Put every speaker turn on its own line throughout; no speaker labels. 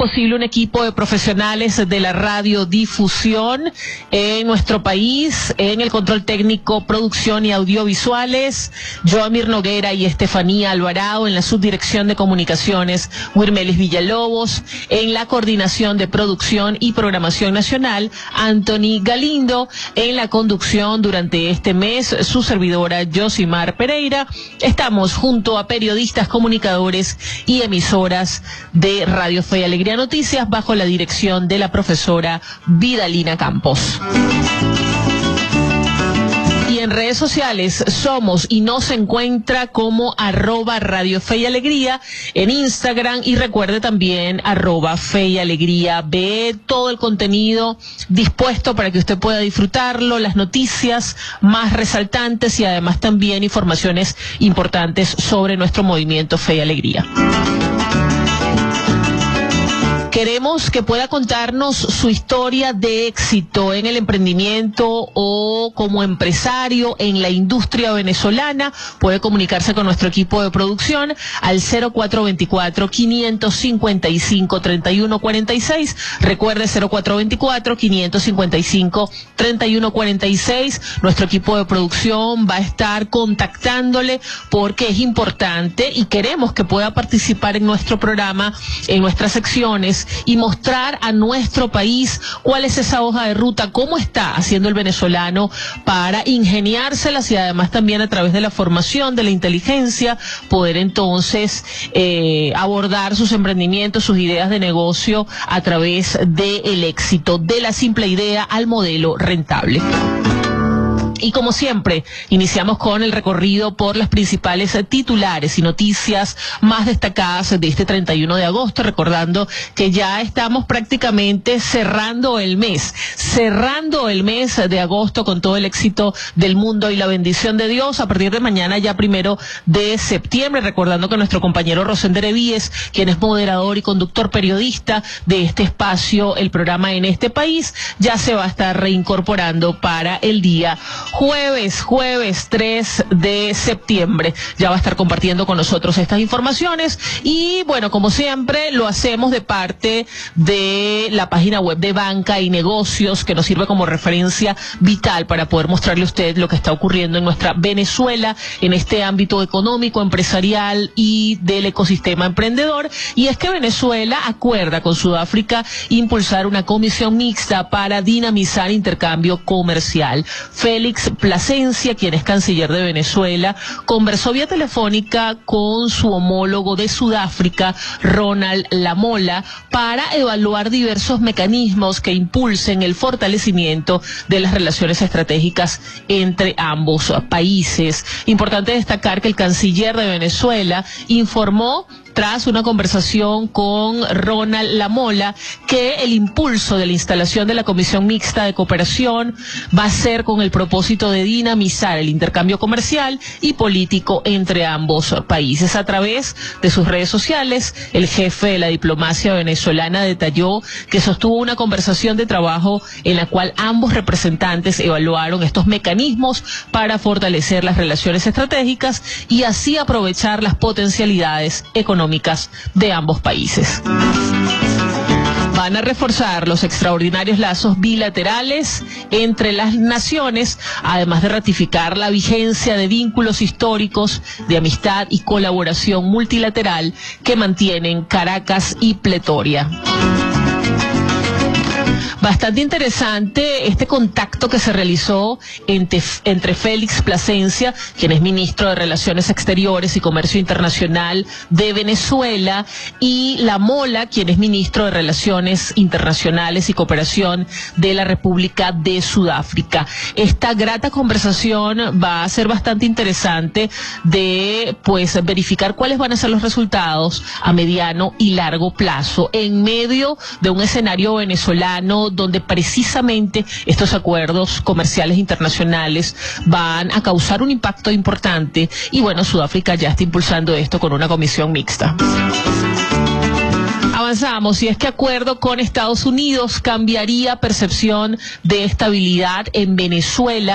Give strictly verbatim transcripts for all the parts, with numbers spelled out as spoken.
posible un equipo de profesionales de la radiodifusión en nuestro país, en el control técnico, producción y audiovisuales, Joamir Noguera y Estefanía Alvarado, en la subdirección de comunicaciones, Wirmelis Villalobos, en la coordinación de producción y programación nacional, Anthony Galindo, en la conducción durante este mes, su servidora Yosimar Pereira. Estamos junto a periodistas, comunicadores y emisoras de Radio Fe y Alegría Noticias bajo la dirección de la profesora Vidalina Campos. Y en redes sociales somos y nos encuentra como arroba Radio Fe y Alegría en Instagram, y recuerde también arroba Fe y Alegría. Ve todo el contenido dispuesto para que usted pueda disfrutarlo, las noticias más resaltantes y además también informaciones importantes sobre nuestro movimiento Fe y Alegría. Queremos que pueda contarnos su historia de éxito en el emprendimiento o como empresario en la industria venezolana. Puede comunicarse con nuestro equipo de producción al cero cuatro dos cuatro, cinco cinco cinco, tres uno cuatro seis. Recuerde cero cuatro dos cuatro, cinco cinco cinco, tres uno cuatro seis. Nuestro equipo de producción va a estar contactándole porque es importante y queremos que pueda participar en nuestro programa, en nuestras secciones, y mostrar a nuestro país cuál es esa hoja de ruta, cómo está haciendo el venezolano para ingeniárselas y además también a través de la formación, de la inteligencia, poder entonces eh, abordar sus emprendimientos, sus ideas de negocio a través del éxito, de la simple idea al modelo rentable. Y como siempre, iniciamos con el recorrido por las principales titulares y noticias más destacadas de este treinta y uno de agosto, recordando que ya estamos prácticamente cerrando el mes, cerrando el mes de agosto con todo el éxito del mundo y la bendición de Dios. A partir de mañana, ya primero de septiembre, recordando que nuestro compañero Rosender Evíes, quien es moderador y conductor periodista de este espacio, el programa En Este País, ya se va a estar reincorporando para el día Jueves, jueves tres de septiembre. Ya va a estar compartiendo con nosotros estas informaciones y bueno, como siempre, lo hacemos de parte de la página web de Banca y Negocios, que nos sirve como referencia vital para poder mostrarle a usted lo que está ocurriendo en nuestra Venezuela, en este ámbito económico, empresarial y del ecosistema emprendedor. Y es que Venezuela acuerda con Sudáfrica impulsar una comisión mixta para dinamizar intercambio comercial. Félix Plasencia, quien es canciller de Venezuela, conversó vía telefónica con su homólogo de Sudáfrica, Ronald Lamola, para evaluar diversos mecanismos que impulsen el fortalecimiento de las relaciones estratégicas entre ambos países. Importante destacar que el canciller de Venezuela informó, tras una conversación con Ronald Lamola, que el impulso de la instalación de la Comisión Mixta de Cooperación va a ser con el propósito de dinamizar el intercambio comercial y político entre ambos países. A través de sus redes sociales, el jefe de la diplomacia venezolana detalló que sostuvo una conversación de trabajo en la cual ambos representantes evaluaron estos mecanismos para fortalecer las relaciones estratégicas y así aprovechar las potencialidades económicas de ambos países. Van a reforzar los extraordinarios lazos bilaterales entre las naciones, además de ratificar la vigencia de vínculos históricos de amistad y colaboración multilateral que mantienen Caracas y Pretoria. Bastante interesante este contacto que se realizó entre, entre Félix Plasencia, quien es ministro de Relaciones Exteriores y Comercio Internacional de Venezuela, y Lamola, quien es ministro de Relaciones Internacionales y Cooperación de la República de Sudáfrica. Esta grata conversación va a ser bastante interesante de pues verificar cuáles van a ser los resultados a mediano y largo plazo en medio de un escenario venezolano donde precisamente estos acuerdos comerciales internacionales van a causar un impacto importante y bueno, Sudáfrica ya está impulsando esto con una comisión mixta. Avanzamos, y es que acuerdo con Estados Unidos cambiaría percepción de estabilidad en Venezuela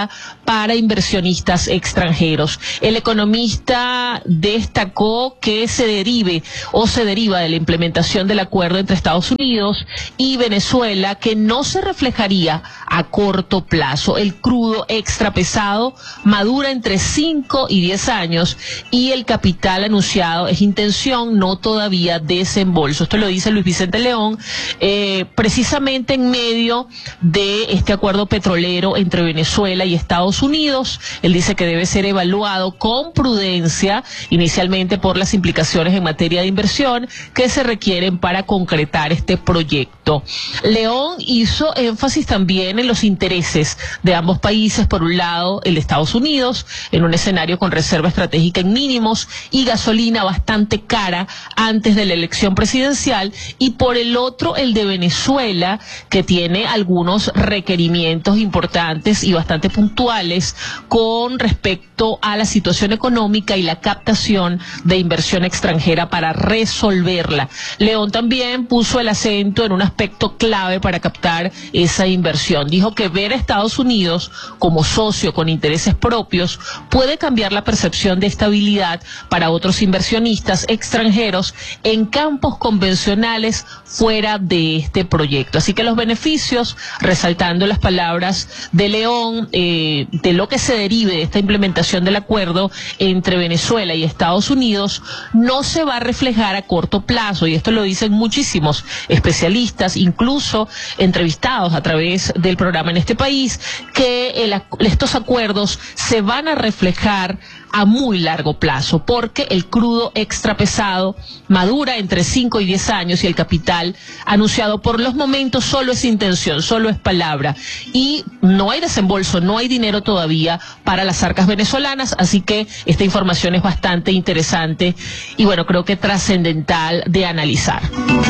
para inversionistas extranjeros. El economista destacó que se derive o se deriva de la implementación del acuerdo entre Estados Unidos y Venezuela, que no se reflejaría a corto plazo. El crudo extra pesado madura entre cinco y diez años y el capital anunciado es intención, no todavía desembolso. Esto lo dice Luis Vicente León, eh, precisamente en medio de este acuerdo petrolero entre Venezuela y Estados Unidos. Él dice que debe ser evaluado con prudencia, inicialmente por las implicaciones en materia de inversión que se requieren para concretar este proyecto. León hizo énfasis también en los intereses de ambos países. Por un lado, el de Estados Unidos, en un escenario con reserva estratégica en mínimos y gasolina bastante cara antes de la elección presidencial, y por el otro, el de Venezuela, que tiene algunos requerimientos importantes y bastante puntuales con respecto a la situación económica y la captación de inversión extranjera para resolverla. León también puso el acento en un aspecto clave para captar esa inversión. Dijo que ver a Estados Unidos como socio con intereses propios puede cambiar la percepción de estabilidad para otros inversionistas extranjeros en campos convencionales fuera de este proyecto. Así que los beneficios, resaltando las palabras de León, eh, de lo que se derive de esta implementación del acuerdo entre Venezuela y Estados Unidos, no se va a reflejar a corto plazo, y esto lo dicen muchísimos especialistas, incluso entrevistados a través del programa en este país, que el, estos acuerdos se van a reflejar a muy largo plazo, porque el crudo extra pesado madura entre cinco y diez años y el capital anunciado por los momentos solo es intención, solo es palabra, y no hay desembolso, no hay dinero todavía para las arcas venezolanas. Así que esta información es bastante interesante y bueno, creo que trascendental de analizar.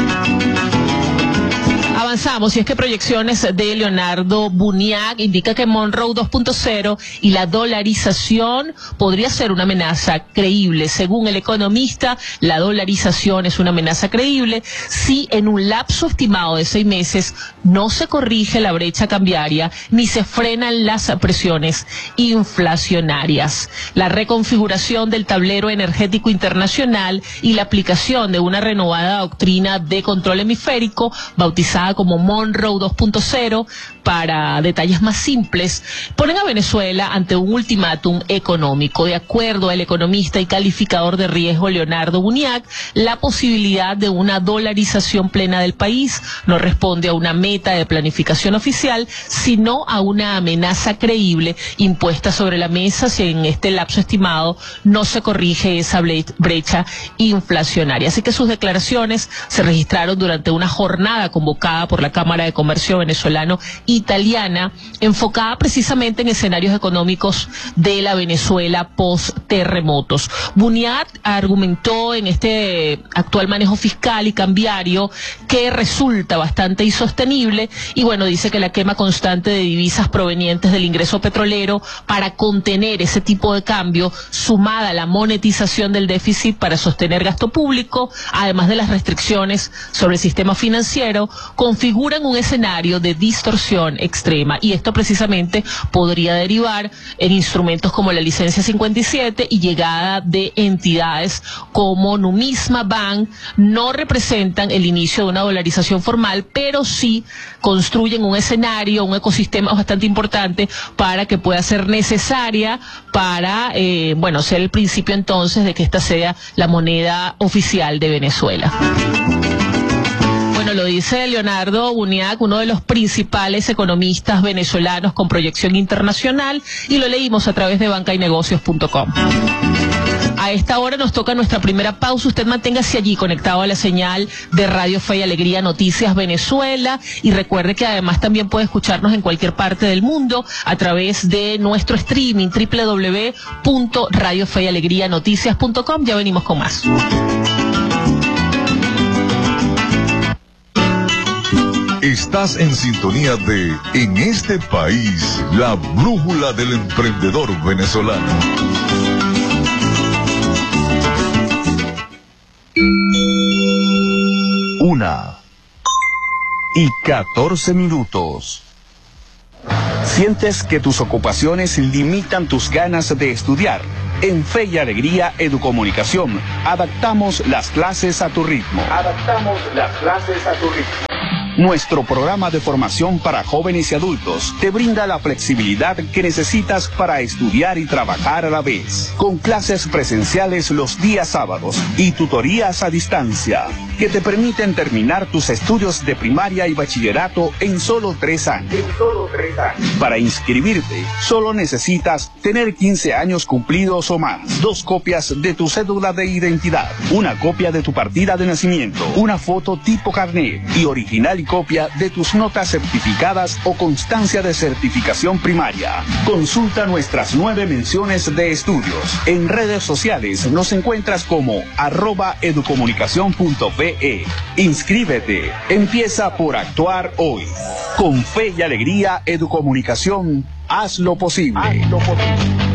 Avanzamos, y es que proyecciones de Leonardo Buniac indica que Monroe dos punto cero y la dolarización podría ser una amenaza creíble. Según el economista, la dolarización es una amenaza creíble si en un lapso estimado de seis meses no se corrige la brecha cambiaria ni se frenan las presiones inflacionarias. La reconfiguración del tablero energético internacional y la aplicación de una renovada doctrina de control hemisférico, bautizada como Monroe dos punto cero, para detalles más simples, ponen a Venezuela ante un ultimátum económico. De acuerdo al economista y calificador de riesgo Leonardo Buniac, la posibilidad de una dolarización plena del país no responde a una meta de planificación oficial, sino a una amenaza creíble impuesta sobre la mesa si en este lapso estimado no se corrige esa brecha inflacionaria. Así que sus declaraciones se registraron durante una jornada convocada por la Cámara de Comercio venezolano italiana, enfocada precisamente en escenarios económicos de la Venezuela post-terremotos. Buniac argumentó en este actual manejo fiscal y cambiario que resulta bastante insostenible, y bueno, dice que la quema constante de divisas provenientes del ingreso petrolero para contener ese tipo de cambio, sumada a la monetización del déficit para sostener gasto público, además de las restricciones sobre el sistema financiero, configuran un escenario de distorsión extrema, y esto precisamente podría derivar en instrumentos como la licencia cincuenta y siete y llegada de entidades como Numisma Bank. No representan el inicio de una dolarización formal, pero sí construyen un escenario, un ecosistema bastante importante para que pueda ser necesaria para, eh, bueno, ser el principio entonces de que esta sea la moneda oficial de Venezuela. Bueno, lo dice Leonardo Buniac, uno de los principales economistas venezolanos con proyección internacional, y lo leímos a través de banca y negocios punto com. A esta hora nos toca nuestra primera pausa. Usted manténgase allí conectado a la señal de Radio Fe y Alegría Noticias Venezuela, y recuerde que además también puede escucharnos en cualquier parte del mundo a través de nuestro streaming doble u doble u doble u punto radio fe y alegría noticias punto com. Ya venimos con más.
Estás en sintonía de En este país, la brújula del emprendedor venezolano. Una y catorce minutos.
¿Sientes que tus ocupaciones limitan tus ganas de estudiar? En Fe y Alegría Educomunicación, adaptamos las clases a tu ritmo. Adaptamos las clases a tu ritmo. Nuestro programa de formación para jóvenes y adultos te brinda la flexibilidad que necesitas para estudiar y trabajar a la vez, con clases presenciales los días sábados y tutorías a distancia, que te permiten terminar tus estudios de primaria y bachillerato en solo tres años. En solo tres años. Para inscribirte, solo necesitas tener quince años cumplidos o más, dos copias de tu cédula de identidad, una copia de tu partida de nacimiento, una foto tipo carnet y original y copia de tus notas certificadas o constancia de certificación primaria. Consulta nuestras nueve menciones de estudios. En redes sociales nos encuentras como arroba educomunicación punto pe. Inscríbete. Empieza por actuar hoy. Con Fe y Alegría Educomunicación, haz lo posible. Haz lo posible.